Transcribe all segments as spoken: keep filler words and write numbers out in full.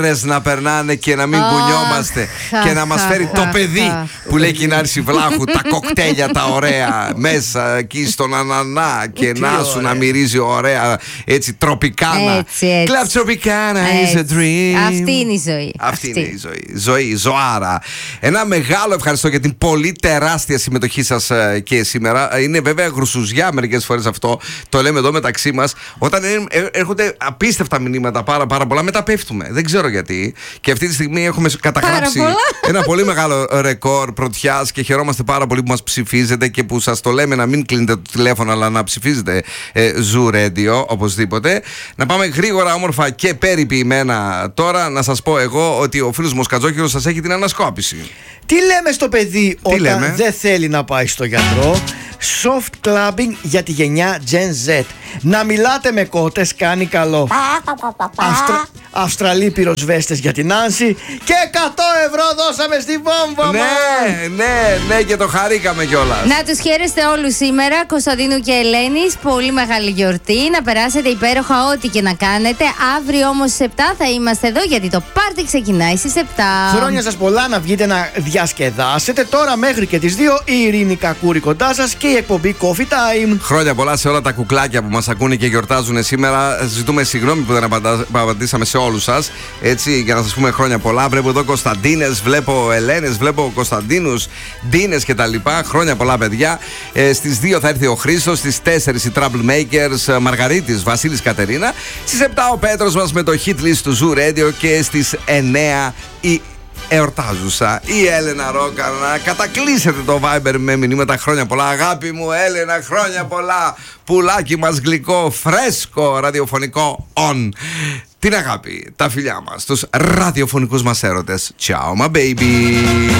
να περνάνε και να μην oh, κουνιόμαστε oh, και να μας φέρει oh, το παιδί oh, που λέει Κινάρση Βλάχου, τα κοκτέιλια τα ωραία μέσα εκεί στον Ανανά και να σου να μυρίζει ωραία έτσι τροπικάνα. Κλαμπ τροπικάνα is a dream. Αυτή είναι η ζωή. Αυτή είναι η ζωή. Ζωή, ζωάρα. Ένα μεγάλο ευχαριστώ για την πολύ τεράστια συμμετοχή σας και σήμερα. Είναι βέβαια γρουσουζιά μερικές φορές αυτό. Το λέμε εδώ μεταξύ μας. Όταν έρχονται απίστευτα μηνύματα πάρα, πάρα πολλά, μετά πέφτουμε. Δεν ξέρω γιατί. Και αυτή τη στιγμή έχουμε καταγράψει ένα πολύ μεγάλο ρεκόρ πρωτιάς και χαιρόμαστε πάρα πολύ που μας ψηφίζετε και που σας το λέμε να μην κλείνετε το τηλέφωνο αλλά να ψηφίζετε ε, Zoo Radio οπωσδήποτε. Να πάμε γρήγορα, όμορφα και περιποιημένα τώρα. Να σας πω εγώ ότι ο φίλος μου ο Σκατζόκυρος σας έχει την ανασκόπηση. Τι λέμε στο παιδί Τι όταν λέμε? δεν θέλει να πάει στο γιατρό? Soft clubbing για τη γενιά Gen Z. Να μιλάτε με κότες κάνει καλό. Αυστρα... Αυστραλοί πυροσβέστες για την Άνση. Και εκατό ευρώ δώσαμε στη βόμβα. Ναι, μας. ναι, ναι, και το χαρήκαμε κιόλας. Να τους χαίρεστε όλους σήμερα, Κωνσταντίνου και Ελένης. Πολύ μεγάλη γιορτή. Να περάσετε υπέροχα ό,τι και να κάνετε. Αύριο όμως στις επτά θα είμαστε εδώ, γιατί το πάρτι ξεκινάει στις επτά. Χρόνια σας πολλά, να βγείτε να διασκεδάσετε. Τώρα μέχρι και τις δύο η Ειρήνη Κακούρη κοντά σας και η εκπομπή Coffee Time. Χρόνια πολλά σε όλα τα κουκλάκια που μας ακούνε και γιορτάζουν σήμερα. Ζητούμε συγγνώμη που δεν απαντά, απαντήσαμε σε όλους σας. Έτσι, για να σας πούμε χρόνια πολλά. Βλέπω εδώ Κωνσταντίνες, βλέπω Ελένες, βλέπω Κωνσταντίνους, Ντίνες κτλ. Χρόνια πολλά, παιδιά. Ε, στις δύο θα έρθει ο Χρήστος, στις τέσσερις οι Troublemakers, Μαργαρίτης, Βασίλης, Κατερίνα. Στις επτά ο Πέτρος μας με το hit list του Zoo Radio και στις εννέα η εορτάζουσα η Έλενα Ρόκα. Να κατακλείσετε το Viber με μηνύματα. Χρόνια πολλά, αγάπη μου Έλενα, χρόνια πολλά. Πουλάκι μας γλυκό, φρέσκο, ραδιοφωνικό on. Την αγάπη, τα φιλιά μας, τους ραδιοφωνικούς μας έρωτες. Ciao my babies.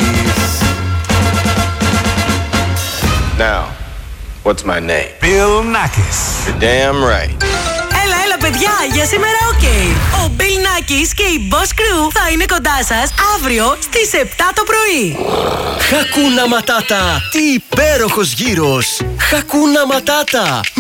Now, what's my name? Bill Nackis. You're damn right. Έλα, έλα παιδιά, για σήμερα οκ. Okay. Ο Bill Nackis και η Boss Crew θα είναι κοντά σας αύριο στις επτά το πρωί. Χακούνα Ματάτα, τι υπέροχος γύρος. Χακούνα Ματάτα.